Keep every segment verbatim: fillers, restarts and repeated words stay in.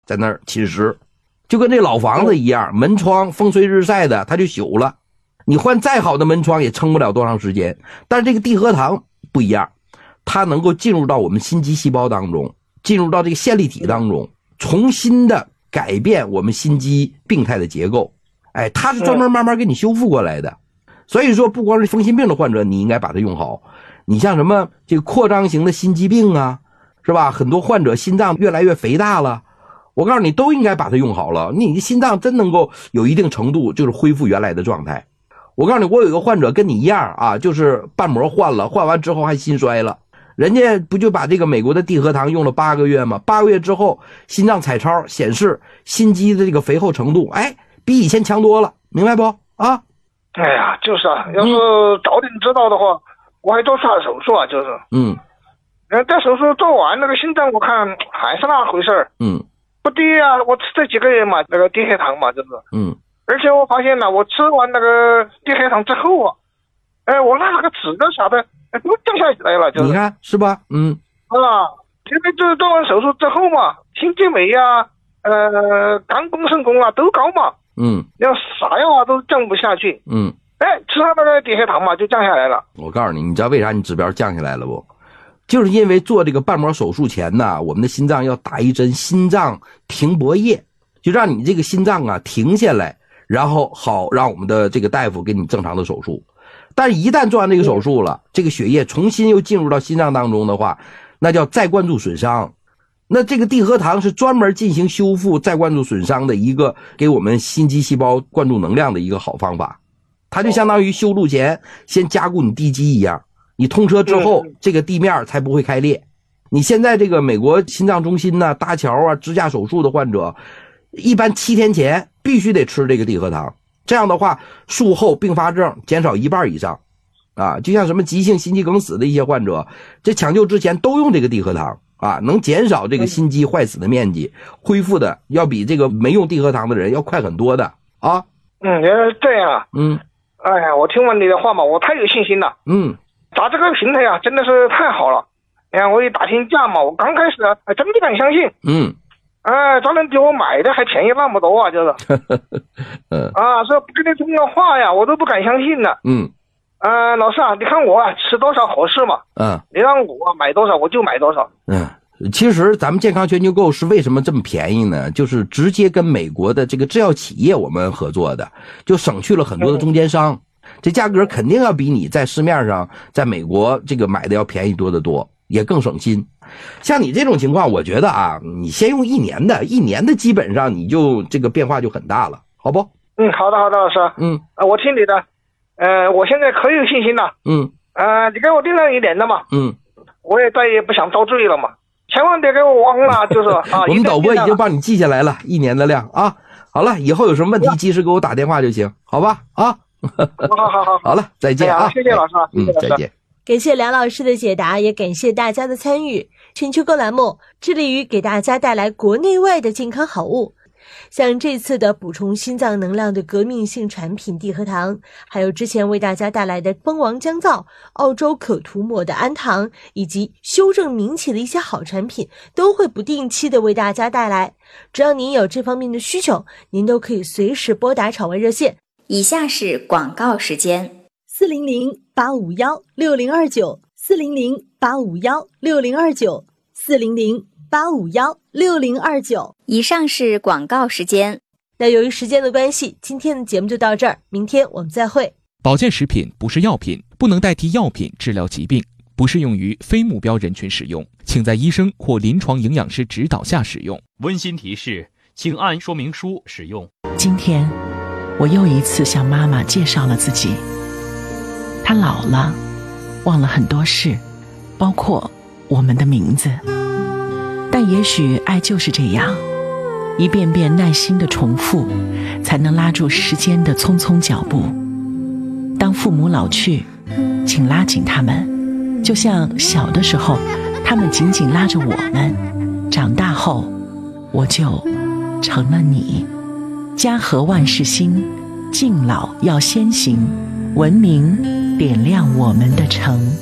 在那儿侵蚀，就跟这老房子一样，门窗风吹日晒的它就朽了，你换再好的门窗也撑不了多长时间。但是这个地核糖不一样，它能够进入到我们心肌细胞当中，进入到这个线粒体当中，重新的改变我们心肌病态的结构。哎，它是专门慢慢给你修复过来的。所以说不光是风心病的患者你应该把它用好，你像什么这个扩张型的心肌病啊，是吧？很多患者心脏越来越肥大了，我告诉你都应该把它用好了，你的心脏真能够有一定程度就是恢复原来的状态。我告诉你，我有一个患者跟你一样啊，就是瓣膜换了，换完之后还心衰了，人家不就把这个美国的地核糖用了八个月吗？八个月之后心脏彩超显示心肌的这个肥厚程度，哎，比以前强多了，明白不啊？ 哎呀，就是啊，要是早点知道的话，我还多做手术啊，就是。 嗯。 呃，这手术做完，那个心脏我看还是那回事儿。 嗯。 不低啊，我吃这几个月嘛，那个低血糖嘛，就是。 嗯。 而且我发现了，我吃完那个低血糖之后啊，哎，我那个脂的啥的，哎，都降下来了，就是。 你看是吧？嗯。 啊，现在就是做完手术之后嘛，心肌酶啊，呃，肝功肾功啊都高嘛。 嗯， 要啥药啊都降不下去。 嗯， 哎，吃他那个低血糖嘛就降下来了。 我告诉你，你知道为啥你指标降下来了不？就是因为做这个瓣膜手术前呢，我们的心脏要打一针心脏停泊液，就让你这个心脏啊停下来，然后好让我们的这个大夫给你正常的手术。但是一旦做完这个手术了，这个血液重新又进入到心脏当中的话，那叫再灌注损伤。那这个地核糖是专门进行修复再灌注损伤的一个给我们心肌细胞灌注能量的一个好方法，它就相当于修路前先加固你地基一样，你通车之后这个地面才不会开裂。你现在这个美国心脏中心呢，搭桥啊支架手术的患者，一般七天前必须得吃这个地核糖，这样的话术后并发症减少一半以上啊，就像什么急性心肌梗死的一些患者，这抢救之前都用这个地核糖啊，能减少这个心肌坏死的面积，恢复的要比这个没用地核糖的人要快很多的啊。 嗯，原来是这样啊。 嗯， 哎呀，我听完你的话嘛，我太有信心了。 嗯， 打这个平台啊，真的是太好了。哎呀，我一打听价嘛，我刚开始啊，还真不敢相信。 嗯， 哎，咱能比我买的还便宜那么多啊，就是。 嗯啊，说不跟你通个话呀，我都不敢相信了。 嗯。 呃，老师啊，你看我啊吃多少合适嘛？ 嗯， 你让我买多少我就买多少。 嗯，其实咱们健康全球购是为什么这么便宜呢？就是直接跟美国的这个制药企业我们合作的，就省去了很多的中间商，嗯、这价格肯定要比你在市面上在美国这个买的要便宜多得多，也更省心。像你这种情况，我觉得啊，你先用一年的，一年的基本上你就这个变化就很大了，好不？ 嗯，好的，好的，老师。嗯，啊，我听你的。呃，我现在可有信心了。 嗯， 呃，你给我定了一年的嘛。 嗯， 我也再也不想遭罪了嘛，千万别给我忘了，就是啊。 我们导播已经帮你记下来了，一年的量啊。好了，以后有什么问题及时给我打电话就行，好吧？啊， 好好好， 好了，再见啊！ 谢谢老师， 嗯，再见。 感谢梁老师的解答，也感谢大家的参与。全球购栏目致力于给大家带来国内外的健康好物。像这次的补充心脏能量的革命性产品地核糖，还有之前为大家带来的蜂王降噪、澳洲可涂抹的氨糖，以及修正名起的一些好产品，都会不定期的为大家带来。只要您有这方面的需求，您都可以随时拨打场外热线。 以下是广告时间： 四零零八五幺六零二九，四零零八五幺六零二九，四零零八五幺六零二九。 以上是广告时间。 那由于时间的关系，今天的节目就到这儿，明天我们再会。 保健食品不是药品，不能代替药品治疗疾病，不适用于非目标人群使用，请在医生或临床营养师指导下使用。 温馨提示，请按说明书使用。 今天我又一次向妈妈介绍了自己。她老了，忘了很多事，包括我们的名字。但也许爱就是这样，一遍遍耐心的重复，才能拉住时间的匆匆脚步。当父母老去，请拉紧他们，就像小的时候他们紧紧拉着我们，长大后我就成了你。家和万事兴，敬老要先行，文明点亮我们的城。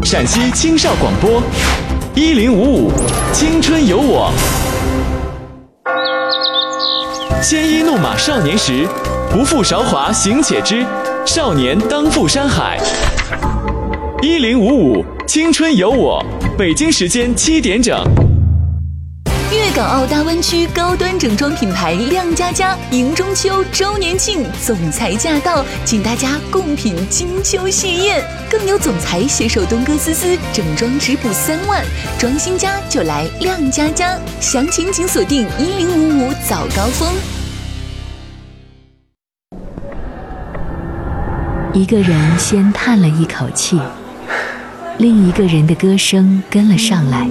陕西青少广播，一零五五青春有我。鲜衣怒马少年时，不负韶华行且知，少年当赴山海。一零五五青春有我，北京时间七点整。 粤港澳大湾区高端整装品牌亮佳佳迎中秋周年庆总裁驾到，请大家共品金秋喜宴。更有总裁携手东哥思思整装直补三万，装新家就来亮佳佳，详情请锁定一零五五早高峰。 一个人先叹了一口气，另一个人的歌声跟了上来，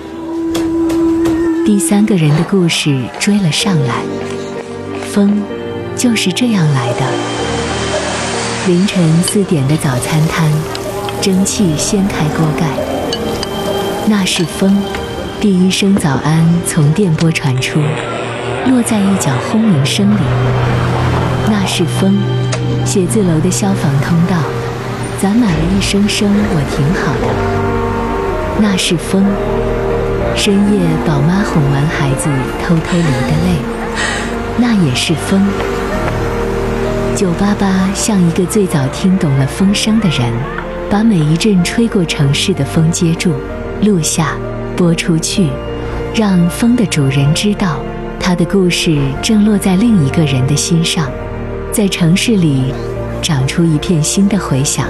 第三个人的故事追了上来。风就是这样来的。凌晨四点的早餐摊，蒸汽掀开锅盖，那是风。第一声早安从电波传出，落在一角轰鸣声里，那是风。写字楼的消防通道攒满了一声声我挺好的，那是风。深夜宝妈哄完孩子偷偷流的泪，那也是风。九八八像一个最早听懂了风声的人，把每一阵吹过城市的风接住，录下，播出去，让风的主人知道，他的故事正落在另一个人的心上，在城市里长出一片新的回响。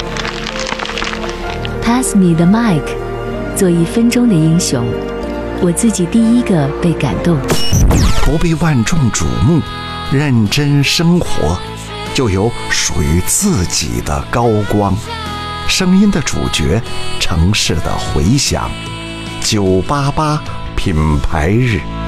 Pass me the mic， 做一分钟的英雄，我自己第一个被感动。 不被万众瞩目，认真生活，就有属于自己的高光。声音的主角，城市的回响。九八八品牌日。